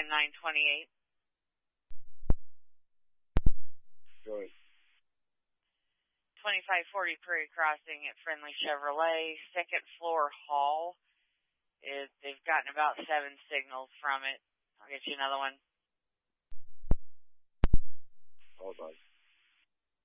in 928. Go ahead. 2540 Prairie Crossing at Friendly Chevrolet. Second floor hall. They've gotten about 7 signals from it. I'll get you another one. Hold on.